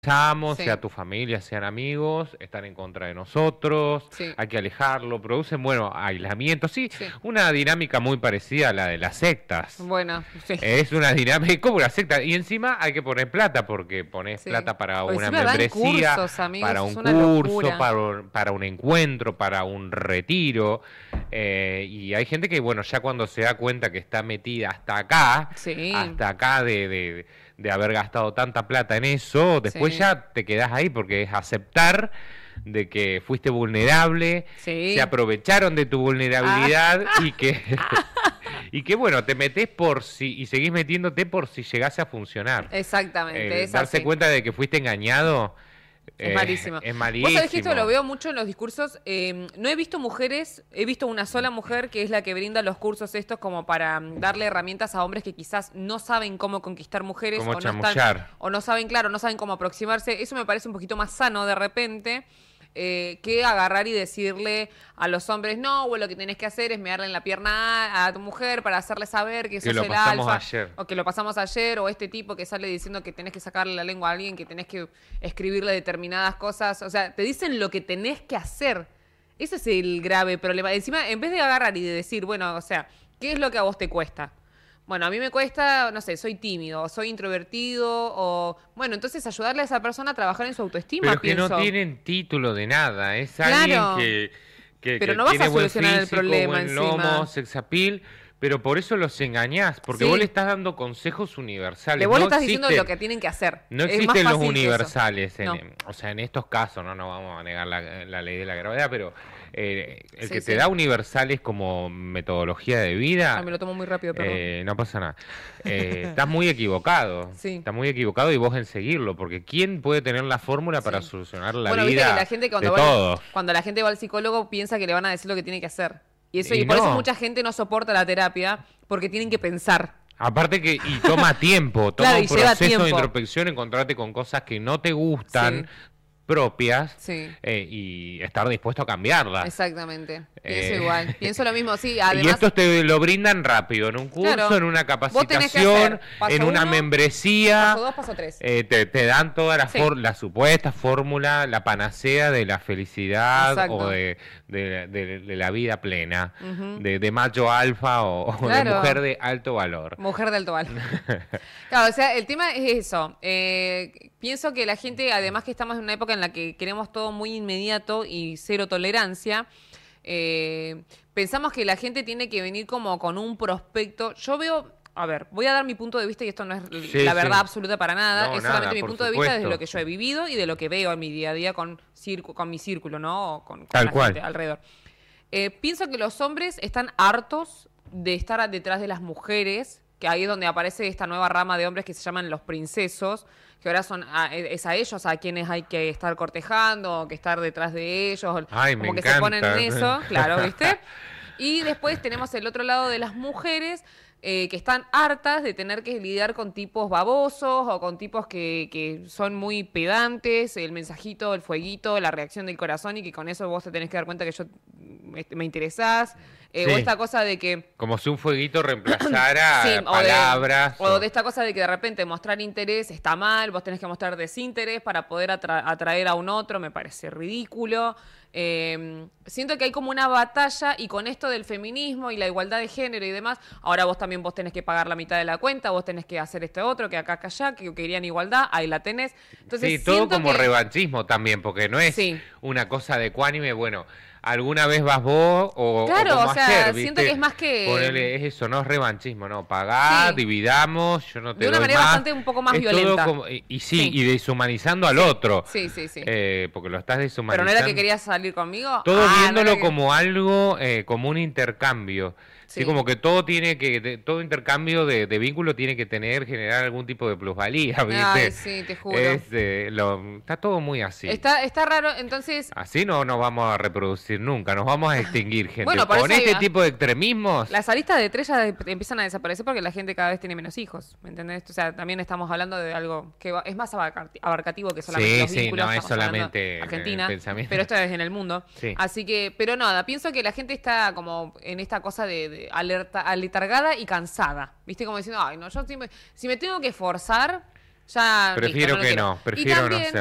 Sí, sea tu familia, sean amigos, están en contra de nosotros, sí, hay que alejarlo, producen, bueno, aislamiento, sí, sí. una dinámica muy parecida a la de las sectas. Bueno, sí, Es una dinámica como una secta, y encima hay que poner plata, porque pones sí. plata para O una encima dan membresía, cursos, para amigos, es un una curso, locura. para un encuentro, para un retiro, y hay gente que, bueno, ya cuando se da cuenta que está metida Sí, hasta acá de haber gastado tanta plata en eso, después sí, ya te quedás ahí porque es aceptar de que fuiste vulnerable, se sí. aprovecharon de tu Ah, vulnerabilidad y que y que bueno, te metés por si y seguís metiéndote por si llegase a funcionar. exactamente, es Darse así. cuenta de que fuiste engañado Es malísimo. es Vos sabés que esto lo malísimo. veo mucho en los discursos. No he visto mujeres, he visto una sola mujer que es la que brinda los cursos estos como para darle herramientas a hombres que quizás no saben cómo conquistar mujeres Como o no están, chamullar. o no saben, claro, no saben cómo aproximarse. Eso me parece un poquito más sano de repente. Que agarrar y decirle a los hombres, no, vos lo que tenés que hacer es mearle en la pierna a tu mujer para hacerle saber que Que sos lo el pasamos alfa, ayer. o que lo pasamos ayer, o este tipo que sale diciendo que tenés que sacarle la lengua a alguien, que tenés que escribirle determinadas cosas. O sea, te dicen lo que tenés que hacer. Ese es el grave problema. Encima, en vez de agarrar y de decir, bueno, o sea, ¿qué es lo que a vos te cuesta? Bueno, a mí me cuesta, no sé, soy tímido, o soy introvertido, o... Bueno, entonces ayudarle a esa persona a trabajar en su autoestima, Pero que no pienso. tienen título de nada, es alguien Claro, pero que no vas tiene a buen solucionar el físico, problema buen lomo, encima. sex appeal, pero por eso los engañás, porque vos le Sí, estás dando consejos vos universales, le estás diciendo lo que tienen que hacer. no Es más existen los fácil que eso. universales, No, o sea, en estos casos, no vamos a negar la ley de la gravedad, pero el sí, que te sí. da universales como metodología de Ay, me vida, lo tomo muy rápido, perdón. no pasa nada. Sí, Estás muy equivocado y vos en seguirlo, porque ¿quién puede tener la fórmula para sí. solucionar la Bueno, viste que la vida gente de todos? cuando la gente va al psicólogo piensa que le van a decir lo que tiene que hacer. Y Y por eso no. mucha gente no soporta la terapia, porque tienen que pensar. Aparte que, y toma tiempo, toma Claro, un y lleva proceso de tiempo. introspección, encontrarte con cosas que no te gustan, Sí, propias, sí. y estar dispuesto a cambiarlas. Exactamente. Pienso Eh, igual. Pienso lo mismo, sí. y Además, estos te lo brindan rápido, en un curso, claro, en una vos tenés que capacitación, hacer en paso una uno, membresía. paso dos, paso tres. Te dan toda Sí, la supuesta fórmula, la panacea de la felicidad o exacto. de la vida plena, Ujú. de macho alfa o de mujer Claro, de alto valor. mujer del Tobal. Claro, o sea, el tema es eso. Pienso que la gente, además que estamos en una época en la que queremos todo muy inmediato y cero tolerancia, pensamos que la gente tiene que venir como con un prospecto. Yo veo, a ver, voy a dar mi punto de vista y esto no es Sí, la verdad sí. absoluta para nada, No, es nada, solamente mi por punto de vista desde lo supuesto. que yo he vivido y de lo que veo en mi día a día con mi círculo, ¿no? O con Tal la gente cual. alrededor. Pienso que los hombres están hartos de estar detrás de las mujeres, que ahí es donde aparece esta nueva rama de hombres que se llaman los princesos, que ahora es a ellos a quienes hay que estar cortejando, o que estar detrás de ellos, Ay, me como que se ponen en encanta. eso, claro, ¿viste? Y después tenemos el otro lado de las mujeres que están hartas de tener que lidiar con tipos babosos o con tipos que son muy pedantes, el mensajito, el fueguito, la reacción del corazón y que con eso vos te tenés que dar cuenta que yo me interesás. O Sí, esta cosa de que como si un fueguito sí, reemplazara o palabras. o de esta cosa de que de repente mostrar interés está mal, vos tenés que mostrar desinterés para poder atraer a un otro, me parece ridículo. Siento que hay como una batalla y con esto del feminismo y la igualdad de género y demás, ahora vos tenés que pagar la mitad de la cuenta, vos tenés que hacer este otro, que acá, allá, que querían igualdad, ahí la tenés. Sí, Entonces todo siento como que revanchismo también, porque no es sí. una cosa de ecuánime, bueno, alguna vez vas vos o Claro, como o sea, ayer, siento que ¿viste? es más que Ponele, es eso, no es revanchismo, no, pagá, sí, dividamos, yo no te de una doy manera más. bastante un poco más Es todo violenta. como, y sí, Sí, y deshumanizando al sí, otro, sí, sí, sí. porque lo estás Pero no era que deshumanizando. querías salir conmigo. Todo Ah, no era viéndolo que. como algo, como un intercambio. Sí, Sí. como que todo tiene todo intercambio de vínculo tiene que generar algún tipo de plusvalía, Ay, ¿viste? sí, te juro. Está todo muy así. Está raro, entonces. Así no nos vamos a reproducir nunca, nos vamos a extinguir, gente. Bueno, por Con eso este iba. tipo de extremismos, Las aristas de tres ya empiezan a desaparecer porque la gente cada vez tiene menos hijos. ¿Me entendés? O sea, también estamos hablando de algo que es más abarcativo que solamente sí, los sí, vínculos. no es Estamos hablando de solamente en el Argentina, pensamiento. pero esto es en el mundo. Sí. Así que, pero nada, pienso que la gente está como en esta cosa de aletargada y cansada. ¿Viste? Como diciendo, ay, no, yo si me tengo que forzar, Ya, Prefiero listo, que lo quiero. no, prefiero no también, ser.